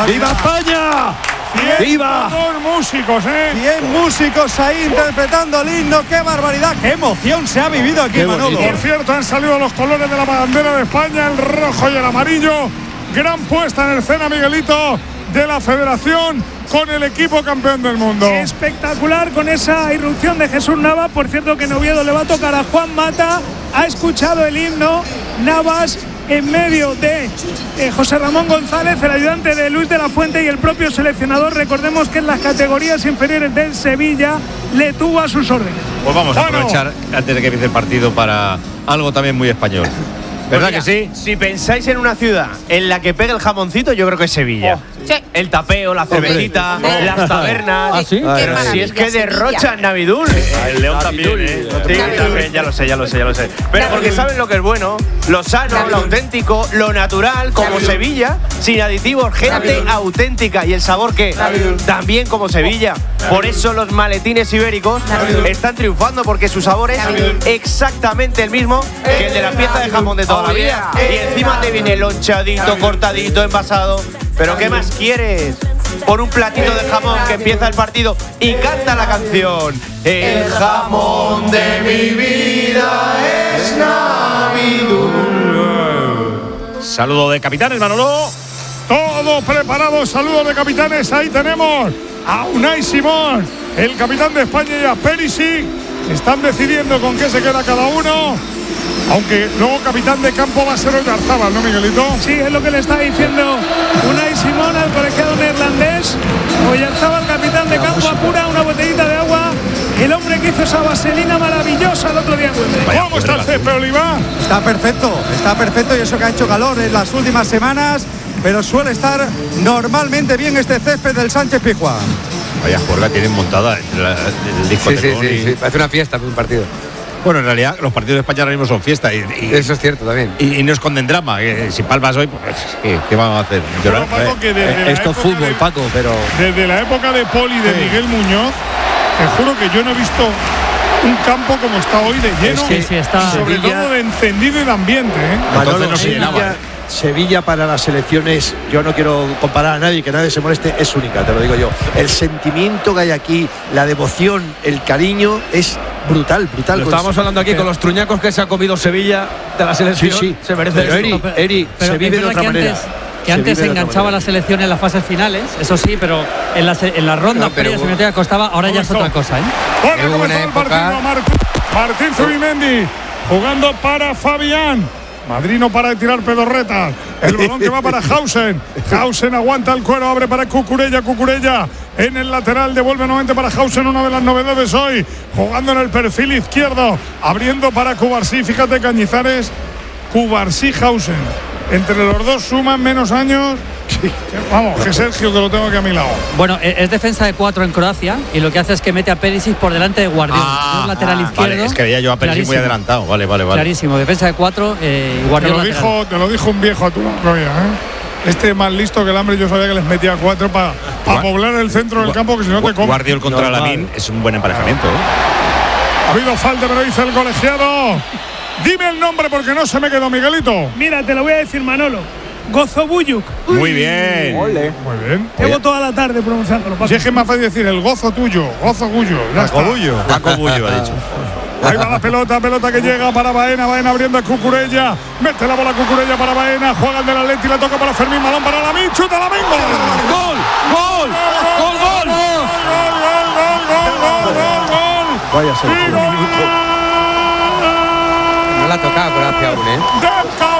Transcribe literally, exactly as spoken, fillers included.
¡Viva España! ¡Viva! Dos músicos, ¿eh? cien músicos ahí interpretando el himno. ¡Qué barbaridad! ¡Qué emoción se ha vivido aquí, Manolo! Por cierto, han salido los colores de la bandera de España, el rojo y el amarillo. Gran puesta en escena, Miguelito, de la Federación con el equipo campeón del mundo. Espectacular con esa irrupción de Jesús Navas. Por cierto, que en Oviedo le va a tocar a Juan Mata. Ha escuchado el himno. Navas en medio de eh, José Ramón González, el ayudante de Luis de la Fuente y el propio seleccionador. Recordemos que en las categorías inferiores del Sevilla le tuvo a sus órdenes. Pues vamos a Bueno. aprovechar antes de que empiece el partido para algo también muy español. ¿Verdad Pues que mira, sí? Si pensáis en una ciudad en la que pega el jamoncito, yo creo que es Sevilla. Sí. El tapeo, la cervecita, Sí. las tabernas. ¿Ah, sí? Qué Pero si es que maravilla, derrochan Sevilla. Navidul. El León también, ¿eh? Sí, también, ya lo sé, ya lo sé, ya lo sé. Pero porque saben lo que es bueno, lo sano, lo auténtico, lo natural, como Sevilla, sin aditivos, gente auténtica y el sabor que también como Sevilla. Por eso los maletines ibéricos están triunfando, porque su sabor es exactamente el mismo que el de la pieza de jamón de toda la vida. Y encima te viene lonchadito, cortadito, envasado. ¿Pero qué más quieres? Por un platito de jamón que empieza el partido y canta la canción. El jamón de mi vida es Navidul. Saludo de capitanes, Manolo. Todo preparado, saludos de capitanes. Ahí tenemos a Unai Simón, el capitán de España, y a Perisic. Están decidiendo con qué se queda cada uno. Aunque luego capitán de campo va a ser Oyarzábal, ¿no, Miguelito? Sí, es lo que le está diciendo Unai Simón al colegiado neerlandés. Oyarzábal, capitán de campo, apura una botellita de agua. El hombre que hizo esa vaselina maravillosa el otro día en Wembley. ¿Cómo está el césped, Oliva? Está perfecto, está perfecto, y eso que ha hecho calor en las últimas semanas, pero suele estar normalmente bien este césped del Sánchez Pizjuán. Vaya juerga tienen montada entre la- el disco Sí, sí, sí, sí, parece una fiesta un partido. Bueno, en realidad los partidos de España ahora mismo son fiesta y, y, Eso es cierto también. y, y no esconden drama. Que si palmas hoy, pues ¿qué, qué vamos a hacer? ¿Llorar? Bueno, Paco, que desde la Esto es época fútbol, de- Paco, pero Desde la época de Poli y de Miguel Muñoz, te juro que yo no he visto un campo como está hoy de lleno. Es que sí, está y sobre Sevilla- todo de encendido y de ambiente, ¿eh? Entonces no se llenaba. Sevilla, Sevilla para las selecciones, yo no quiero comparar a nadie, que nadie se moleste, es única, te lo digo yo. El sentimiento que hay aquí, la devoción, el cariño, es brutal, brutal. Lo estábamos hablando aquí con los truñacos que se ha comido Sevilla de la selección. Sí, sí. Se merece Pero esto. Eri, Eri, Pero se vive es de verdad otra que manera. antes, que Se antes vive se de otra enganchaba manera. la selección en las fases finales, eso sí, pero en las, en las rondas No, pero previas hubo- se metía costaba, ahora ya es otra cosa, ¿eh? Bueno, Hubo comenzó una el época- partido. Martín, Martín Zubimendi jugando para Fabián. Madrid no para de tirar pedorretas. El balón que va para Hausen. Hausen aguanta el cuero, abre para Cucurella. Cucurella en el lateral, devuelve nuevamente para Hausen, una de las novedades hoy. Jugando en el perfil izquierdo, abriendo para Cubarsí. Fíjate, Cañizares, Cubarsí, Hausen. Entre los dos suman menos años. Que, vamos, que Sergio, que lo tengo aquí a mi lado. Bueno, e- es defensa de cuatro en Croacia y lo que hace es que mete a Perisic por delante de Guardiola. Ah, Es lateral ah, izquierdo. Vale, es que veía yo a Perisic muy Clarísimo, adelantado. Vale, vale, vale. Clarísimo, defensa de cuatro eh, y Te Guardiola lo, lateral. dijo, te lo dijo un viejo a tu lado, ¿eh? Este es más listo que el hambre. Yo sabía que les metía cuatro para Gua- poblar el centro del campo, que si no te comes. Guardiol contra Normal. Lamine es un buen emparejamiento. ¿eh? Ha habido falta, pero dice el colegiado. Dime el nombre porque no se me quedó, Miguelito. Mira, te lo voy a decir, Manolo. Gozobuyuk. Muy bien. Muy bien. Llevo toda la tarde pronunciándolo. Paco. Si es que es más fácil decir el gozo tuyo, gozo Gullo. Ya está. Paco Bullo ha dicho. Ahí va la pelota, pelota que llega para Baena, Baena abriendo a Cucurella. Mete la bola Cucurella para Baena, juega el de la Leti, la toca para Fermín, balón para Lamine, chuta Lamine, gol. ¡Gol! ¡Gol! ¡Gol, gol! Gol, gol, gol, gol, gol, gol, gol. Vaya Y selección. gol No la ha tocado Croacia aún, ¿eh? de